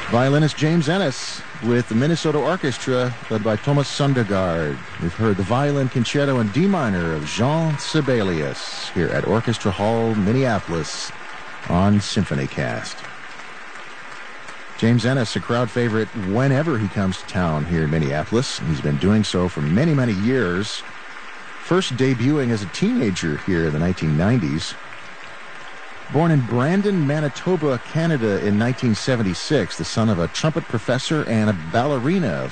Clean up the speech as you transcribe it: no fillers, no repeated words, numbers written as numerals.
Violinist James Ennis with the Minnesota Orchestra led by Thomas Sundergaard. We've heard the Violin Concerto in D minor of Jean Sibelius here at Orchestra Hall, Minneapolis on SymphonyCast. James Ennis, a crowd favorite whenever he comes to town here in Minneapolis. He's been doing so for many, many years. First debuting as a teenager here in the 1990s. Born in Brandon, Manitoba, Canada in 1976, the son of a trumpet professor and a ballerina of